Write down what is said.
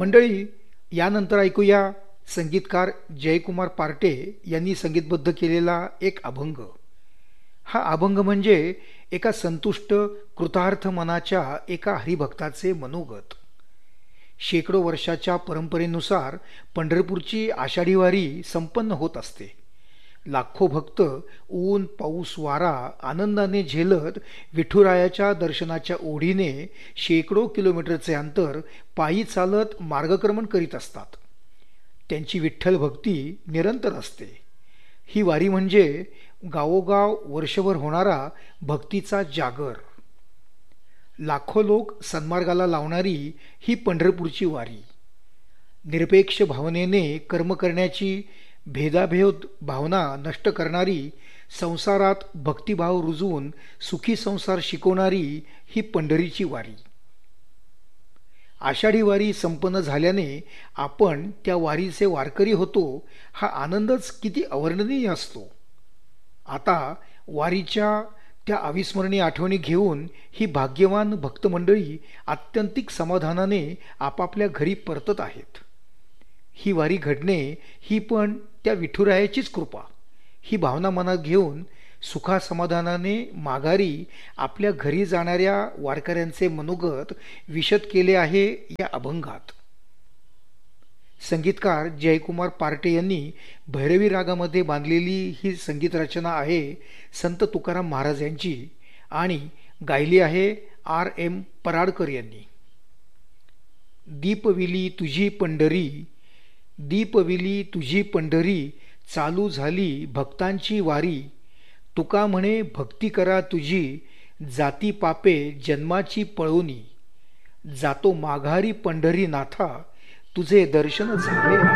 मंडळी, यानंतर ऐकूया संगीतकार जयकुमार पार्टे यांनी संगीतबद्ध केलेला एक अभंग. हा अभंग म्हणजे एका संतुष्ट कृतार्थ मनाच्या एका हरिभक्ताचे मनोगत. शेकडो वर्षाच्या परंपरेनुसार पंढरपूरची आषाढी वारी संपन्न होत असते. लाखो भक्त ऊन पाऊस वारा आनंदाने झेलत विठुरायाच्या दर्शनाच्या ओढीने शेकडो किलोमीटरचे अंतर पायी चालत मार्गक्रमण करीत असतात. त्यांची विठ्ठल भक्ती निरंतर असते. ही वारी म्हणजे गावोगाव वर्षभर होणारा भक्तीचा जागर. लाखो लोक सन्मार्गाला लावणारी ही पंढरपूरची वारी. निरपेक्ष भावनेने कर्म करण्याची, भेदाभेद भावना नष्ट करणारी, संसारात भक्तिभाव रुजवून सुखी संसार शिकवणारी ही पंढरीची वारी. आषाढी वारी संपन्न झाल्याने आपण त्या वारीचे वारकरी होतो, हा आनंदच किती अवर्णनीय असतो. आता वारीच्या त्या अविस्मरणीय आठवणी घेऊन ही भाग्यवान भक्तमंडळी आत्यंतिक समाधानाने आपापल्या घरी परतत आहेत. ही वारी घडणे ही पण त्या विठुरायाचीच कृपा. ही भावना मनात घेऊन सुखासमाधानाने माघारी आपल्या घरी जाणाऱ्या वारकऱ्यांचे मनोगत विशद केले आहे या अभंगात. संगीतकार जयकुमार पार्टे यांनी भैरवी रागामध्ये बांधलेली ही संगीत रचना आहे संत तुकाराम महाराज यांची आणि गायली आहे R.M. पराडकर यांनी. दीपविली तुझी पंढरी, दीपविली तुझी पंढरी, चालू झाली भक्तांची वारी. तुका म्हणे भक्ती करा तुझी, जाती पापे जन्माची पळोनी. जातो माघारी पंढरी नाथा, तुझे दर्शन झाले.